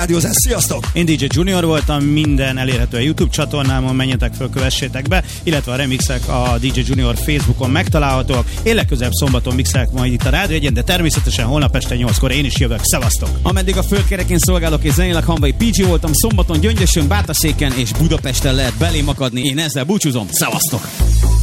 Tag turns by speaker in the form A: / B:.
A: rádiózás, sziasztok!
B: Én DJ Junior voltam, minden elérhető a YouTube csatornámon, menjetek föl, kövessétek be, illetve a remixek a DJ Junior Facebookon megtalálhatóak. Én legközelebb szombaton mixelek majd itt a Rádió Egyen, de természetesen holnap este 8-kor én is jövök. Szevasztok!
C: Ameddig a földkereken szolgálok és zenéleg Hanvai PG voltam, szombaton Gyöngyösön, Bátaszéken és Budapesten lehet belém akadni. Én ezzel búcsúzom. Szevasztok!